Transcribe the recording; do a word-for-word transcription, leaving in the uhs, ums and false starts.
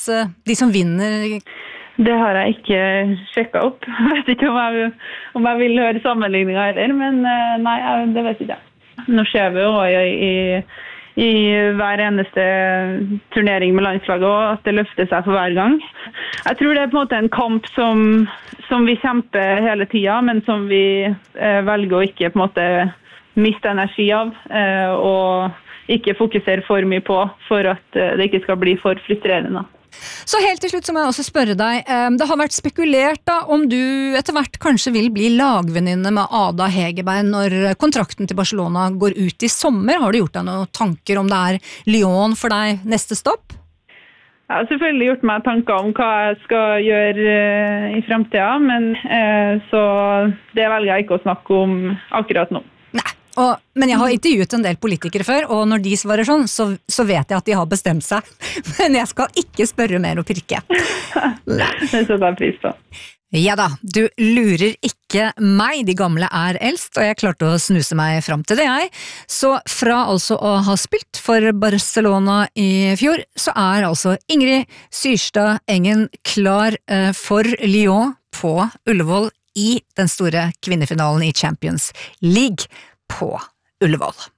de som vinner? Det har jeg ikke sjekket opp. Jeg vet ikke om jeg, om jeg vil høre sammenligninger heller, men nei, det vet ikke jeg. Nå ser vi jo i, i, i hver eneste turnering med landslaget også, at det løfter seg for hver gang. Jeg tror det er på en måte en kamp som, som vi kjemper hele tiden, men som vi eh, velger å ikke på en måte miste energi av, eh, og ikke fokusere for mye på, for at eh, det ikke skal bli for frustrerende. Så helt til slutt så må jeg også spørre deg, det har vært spekulert da om du etter hvert kanskje vil bli lagvenninne med Ada Hegerberg når kontrakten til Barcelona går ut i sommer. Har du gjort deg noen tanker om det er Lyon for deg neste stopp? Jeg har selvfølgelig gjort meg tanker om hva jeg skal gjøre i fremtiden, men eh, så det velger jeg ikke å snakke om akkurat nå. Nei. Og, men jeg har intervjuet en del politikere før, og når de svarer sånn, så, så vet jeg at de har bestemt seg. Men jeg skal ikke spørre mer og pirke. Det setter jeg pris på. Ja da, du lurer ikke meg, de gamle er eldst, og jeg klarte å snuse meg fram til det jeg. Så fra altså å ha spilt for Barcelona i fjor, så er altså Ingrid Syrstad Engen klar eh, for Lyon på Ullevål i den store kvinnefinalen i Champions League på Ullevål.